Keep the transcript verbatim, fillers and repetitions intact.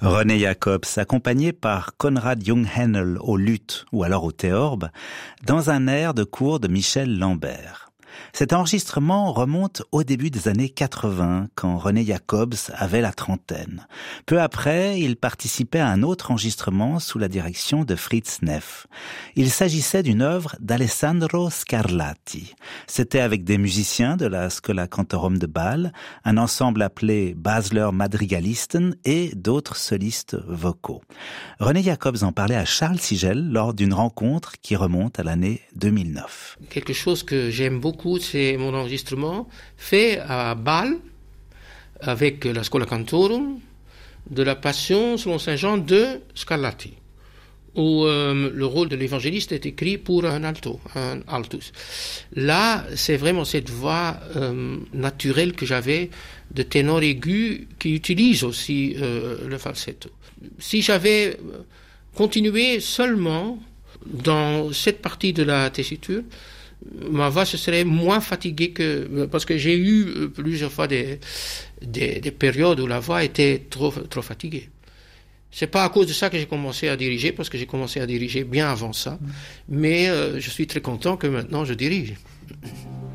René Jacobs, accompagné par Konrad Jungheinl au luth ou alors au théorbe, dans un air de cour de Michel Lambert. Cet enregistrement remonte au début des années quatre-vingts, quand René Jacobs avait la trentaine. Peu après, il participait à un autre enregistrement sous la direction de Fritz Neff. Il s'agissait d'une œuvre d'Alessandro Scarlatti. C'était avec des musiciens de la Schola Cantorum de Bâle, un ensemble appelé Basler Madrigalisten et d'autres solistes vocaux. René Jacobs en parlait à Charles Sigel lors d'une rencontre qui remonte à l'année deux mille neuf. Quelque chose que j'aime beaucoup, c'est mon enregistrement fait à Bâle avec la Schola Cantorum de la Passion selon Saint Jean de Scarlatti, où euh, le rôle de l'évangéliste est écrit pour un alto, un altus. Là, c'est vraiment cette voix euh, naturelle que j'avais de ténor aigu qui utilise aussi euh, le falsetto. Si j'avais continué seulement dans cette partie de la tessiture, ma voix se serait moins fatiguée que, parce que j'ai eu plusieurs fois des, des, des périodes où la voix était trop, trop fatiguée. C'est pas à cause de ça que j'ai commencé à diriger, parce que j'ai commencé à diriger bien avant ça, mais euh, je suis très content que maintenant je dirige.